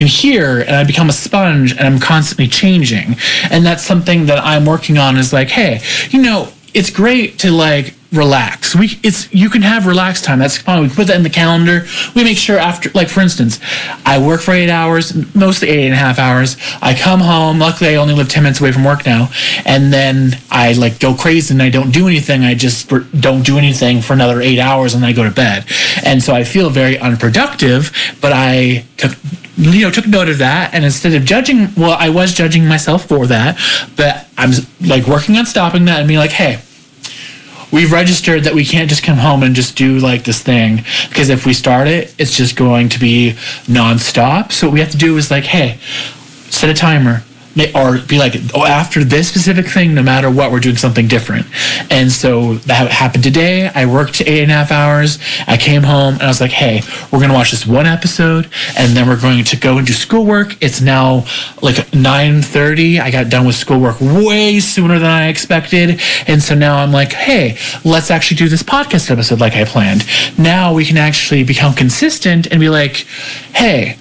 here, and I become a sponge, and I'm constantly changing. And that's something that I'm working on, is like, hey, it's great to like relax. You can have relax time. That's fine. We put that in the calendar. We make sure after, like, for instance, I work for 8 hours, mostly 8.5 hours. I come home. Luckily, I only live 10 minutes away from work now. And then I like go crazy and I don't do anything. I just don't do anything for another 8 hours and I go to bed. And so I feel very unproductive, but I took note of that, and instead of I was judging myself for that, but I'm like working on stopping that and being like, hey, we've registered that we can't just come home and just do like this thing, because if we start it, it's just going to be nonstop. So what we have to do is like, hey, set a timer, or be like, after this specific thing, no matter what, we're doing something different. And so that happened today. I worked 8.5 hours. I came home and I was like, hey, we're going to watch this one episode, and then we're going to go and do schoolwork. It's now like 9:30. I got done with schoolwork way sooner than I expected. And so now I'm like, hey, let's actually do this podcast episode like I planned. Now we can actually become consistent and be like, hey,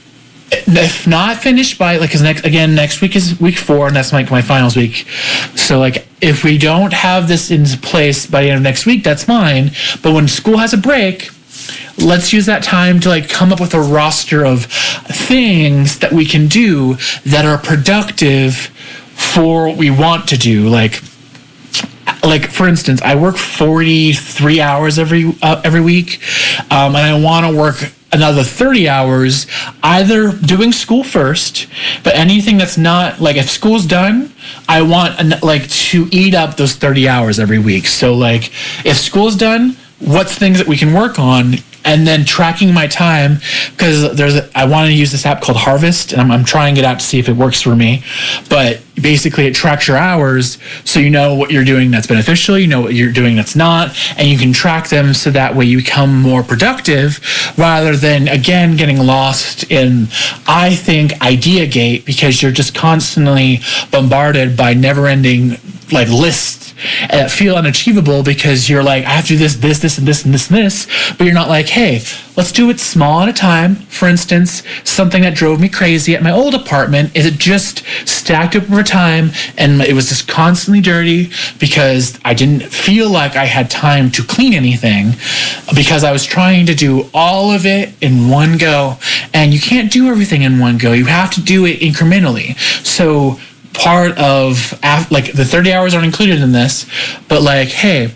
if not finished by, like, because next week is week 4, and that's like my finals week. So like, if we don't have this in place by the end of next week, that's fine. But when school has a break, let's use that time to like come up with a roster of things that we can do that are productive for what we want to do. Like for instance, I work 43 hours every week, and I want to work another 30 hours, either doing school first, but anything that's not, like, if school's done, I want to eat up those 30 hours every week. So like, if school's done, what's things that we can work on, and then tracking my time, because I want to use this app called Harvest, and I'm trying it out to see if it works for me. But basically, it tracks your hours, so you know what you're doing that's beneficial, you know what you're doing that's not, and you can track them so that way you become more productive, rather than, again, getting lost in, I think, Ideagate, because you're just constantly bombarded by never-ending like lists that feel unachievable, because you're like, I have to do this, and this, but you're not like, hey, let's do it small at a time. For instance, something that drove me crazy at my old apartment is it just stacked up over time, and it was just constantly dirty because I didn't feel like I had time to clean anything, because I was trying to do all of it in one go, and you can't do everything in one go. You have to do it incrementally. So part of, like, the 30 hours aren't included in this, but like, hey,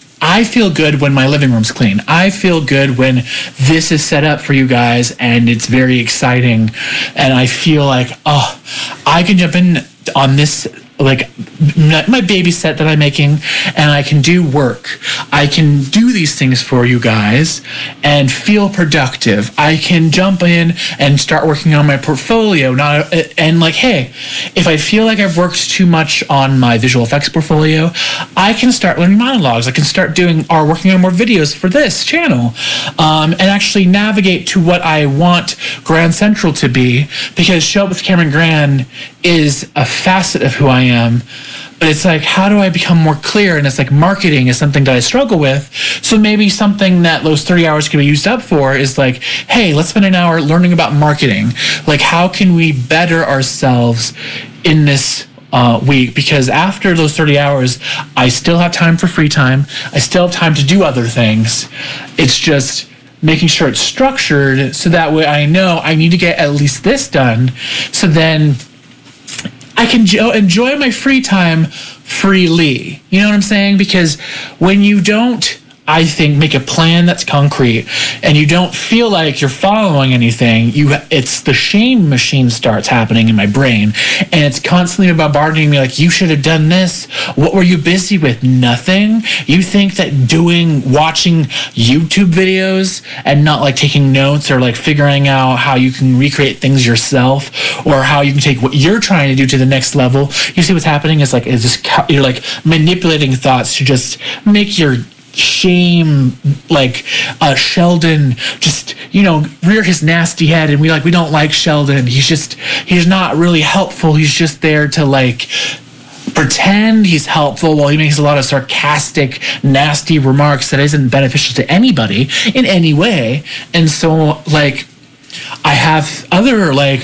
I feel good when my living room's clean. I feel good when this is set up for you guys and it's very exciting, and I feel like, oh, I can jump in on this, like, my baby set that I'm making, and I can do work. I can do these things for you guys and feel productive. I can jump in and start working on my portfolio. And like, hey, if I feel like I've worked too much on my visual effects portfolio, I can start learning monologues. I can start working on more videos for this channel, and actually navigate to what I want Grand Central to be, because Show Up with Cameron Grand is a facet of who I am. But it's like, how do I become more clear? And it's like, marketing is something that I struggle with. So maybe something that those 30 hours can be used up for is like, hey, let's spend an hour learning about marketing. Like, how can we better ourselves in this week? Because after those 30 hours, I still have time for free time. I still have time to do other things. It's just making sure it's structured so that way I know I need to get at least this done. So then I can enjoy my free time freely. You know what I'm saying? Because when you don't, I think, make a plan that's concrete, and you don't feel like you're following anything, it's the shame machine starts happening in my brain, and it's constantly bombarding me like, you should have done this. What were you busy with? Nothing. You think that watching YouTube videos and not like taking notes or like figuring out how you can recreate things yourself, or how you can take what you're trying to do to the next level. You see what's happening is like, you're like manipulating thoughts to just make your shame, like Sheldon just, rear his nasty head, and we don't like Sheldon. He's not really helpful. He's just there to like pretend he's helpful while he makes a lot of sarcastic, nasty remarks that isn't beneficial to anybody in any way. And so like, I have other like